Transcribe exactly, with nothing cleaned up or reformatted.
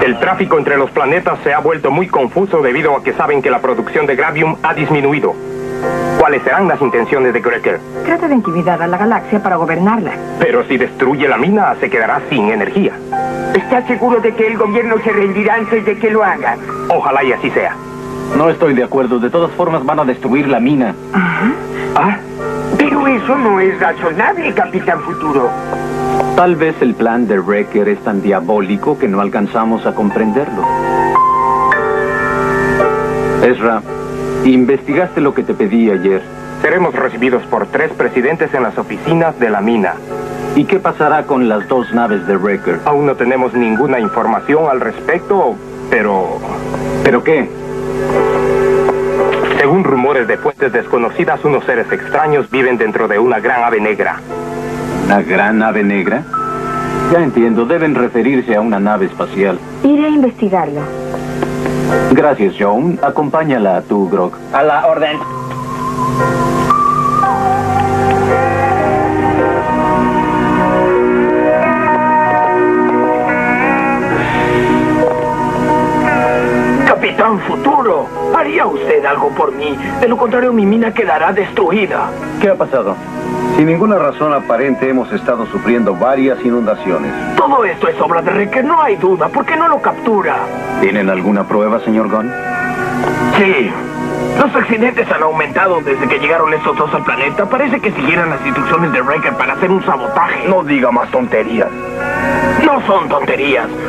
El tráfico entre los planetas se ha vuelto muy confuso debido a que saben que la producción de Gravium ha disminuido. ¿Cuáles serán las intenciones de Greker? Trata de intimidar a la galaxia para gobernarla. Pero si destruye la mina, se quedará sin energía. ¿Estás seguro de que el gobierno se rendirá antes de que lo haga? Ojalá y así sea. No estoy de acuerdo. De todas formas van a destruir la mina. Ajá. ¿Ah? Pero eso no es razonable, Capitán Futuro. Tal vez el plan de Wrecker es tan diabólico que no alcanzamos a comprenderlo. Ezra, investigaste lo que te pedí ayer. Seremos recibidos por tres presidentes en las oficinas de la mina. ¿Y qué pasará con las dos naves de Wrecker? Aún no tenemos ninguna información al respecto, pero... ¿Pero qué? Según rumores de fuentes desconocidas, unos seres extraños viven dentro de una gran ave negra. ¿Una gran ave negra? Ya entiendo, deben referirse a una nave espacial. Iré a investigarlo. Gracias, Joan. Acompáñala a tu Grog. A la orden. Capitán Futuro, ¿haría usted algo por mí? De lo contrario, mi mina quedará destruida. ¿Qué ha pasado? Sin ninguna razón aparente hemos estado sufriendo varias inundaciones. Todo esto es obra de Wrecker, no hay duda. ¿Por qué no lo captura? ¿Tienen alguna prueba, señor Gunn? Sí. Los accidentes han aumentado desde que llegaron estos dos al planeta. Parece que siguieran las instrucciones de Wrecker para hacer un sabotaje. No diga más tonterías. No son tonterías.